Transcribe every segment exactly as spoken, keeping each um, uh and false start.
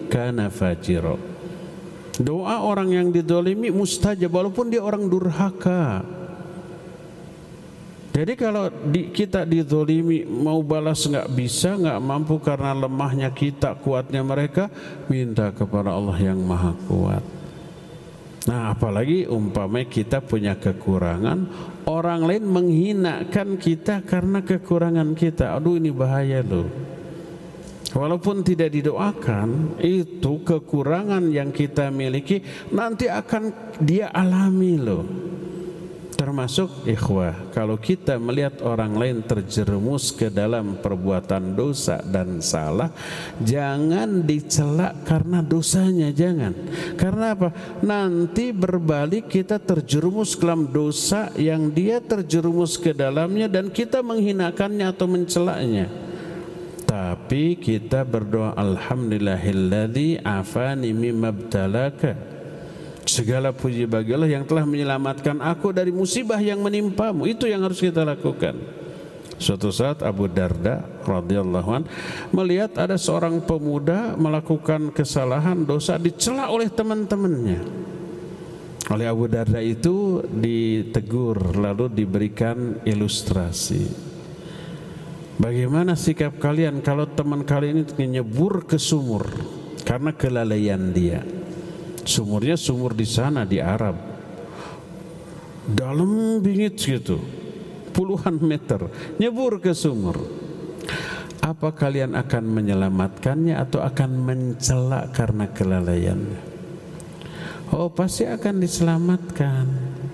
kana fajira. Doa orang yang dizalimi mustajab walaupun dia orang durhaka. Jadi kalau di, kita dizalimi mau balas nggak bisa, nggak mampu karena lemahnya kita, kuatnya mereka, minta kepada Allah yang Maha Kuat. Nah, apalagi umpamanya kita punya kekurangan, orang lain menghinakan kita karena kekurangan kita. Aduh, ini bahaya loh. Walaupun tidak didoakan, itu kekurangan yang kita miliki nanti akan dia alami loh. Termasuk ikhwah, kalau kita melihat orang lain terjerumus ke dalam perbuatan dosa dan salah, jangan dicela karena dosanya, jangan. Karena apa? Nanti berbalik kita terjerumus ke dalam dosa yang dia terjerumus ke dalamnya dan kita menghinakannya atau mencelanya. Tapi kita berdoa, alhamdulillahilladzi afani mimma btalaka. Segala puji bagi Allah yang telah menyelamatkan aku dari musibah yang menimpamu. Itu yang harus kita lakukan. Suatu saat Abu Darda radhiyallahu an melihat ada seorang pemuda melakukan kesalahan dosa, dicela oleh teman-temannya. Oleh Abu Darda itu ditegur lalu diberikan ilustrasi. Bagaimana sikap kalian kalau teman kalian itu nyebur ke sumur karena kelalaian dia? Sumurnya sumur di sana di Arab, dalam bingit gitu, puluhan meter, nyebur ke sumur. Apa kalian akan menyelamatkannya atau akan mencela karena kelalaiannya? Oh, pasti akan diselamatkan.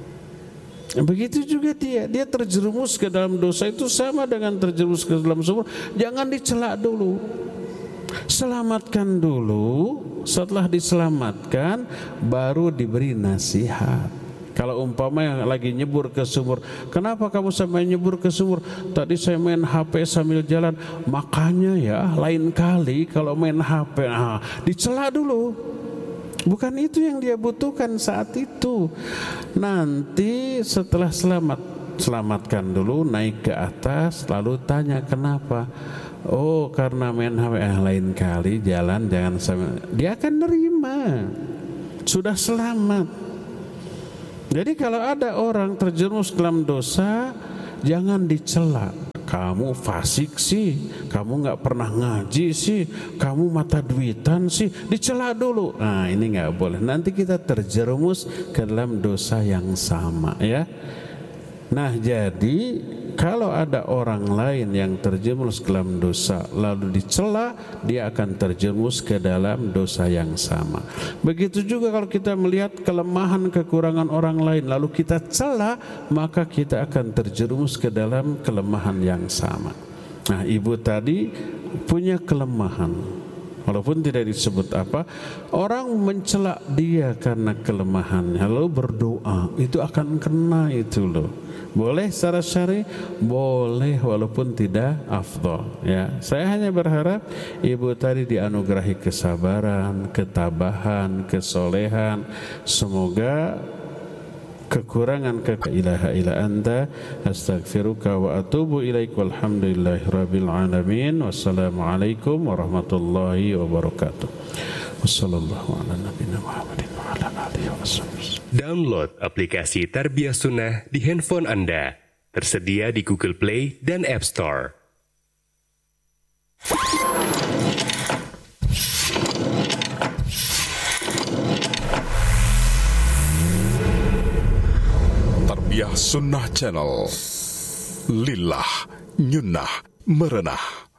Begitu juga dia, dia terjerumus ke dalam dosa itu sama dengan terjerumus ke dalam sumur. Jangan dicela dulu, selamatkan dulu. Setelah diselamatkan baru diberi nasihat. Kalau umpama yang lagi nyebur ke sumur, kenapa kamu sampai nyebur ke sumur? Tadi saya main H P sambil jalan. Makanya ya, lain kali kalau main H P, nah, dicela dulu. Bukan itu yang dia butuhkan saat itu. Nanti setelah selamat, selamatkan dulu, naik ke atas, lalu tanya kenapa. Oh, karena main H P, eh, lain kali jalan jangan sama. Dia akan nerima. Sudah selamat. Jadi kalau ada orang terjerumus dalam dosa, jangan dicela. Kamu fasik sih, kamu nggak pernah ngaji sih, kamu mata duitan sih, dicela dulu. Nah, ini nggak boleh. Nanti kita terjerumus ke dalam dosa yang sama, ya. Nah, jadi kalau ada orang lain yang terjerumus ke dalam dosa lalu dicela, dia akan terjerumus ke dalam dosa yang sama. Begitu juga kalau kita melihat kelemahan kekurangan orang lain lalu kita cela, maka kita akan terjerumus ke dalam kelemahan yang sama. Nah, ibu tadi punya kelemahan, walaupun tidak disebut apa, orang mencela dia karena kelemahannya lalu berdoa, itu akan kena itu loh. Boleh secara syar'i, boleh walaupun tidak afdal, ya. Saya hanya berharap ibu tadi dianugerahi kesabaran, ketabahan, kesolehan. Semoga kekurangan ke ilaha illa anta astaghfiruka wa atubu ilaik walhamdulillahi rabbil alamin. Wassalamualaikum warahmatullahi wabarakatuh. Wassallallahu ala nabiyina Muhammadin wa ala alihi wasallam. Download aplikasi Tarbiyah Sunnah di handphone Anda. Tersedia di Google Play dan App Store. Tarbiyah Sunnah Channel. Lillah, nyunnah, merenah.